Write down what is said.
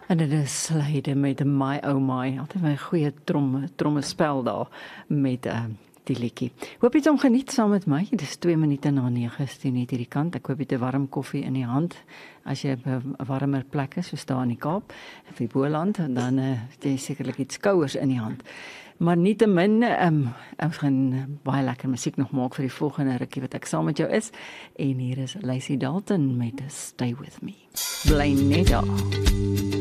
En dit is Slyde met My Oh My. Altyd my goeie trommespel daar met die liedjie. Hoop jy het hom geniet saam met my. Dit is 2 minute na 9 steun net hierdie kant. Ek hoop jy het 'n warm koffie in die hand. As jy op 'n warmer plek is, soos daar in die Kaap, of die Boland, dan het jy sekerlik iets kouers in die hand. Maar nietemin, ons gaan baie lekker musiek nog maak vir die volgende rukkie wat ek saam met jou is. En hier is Lacey Dalton met Stay With Me. Bly net daar.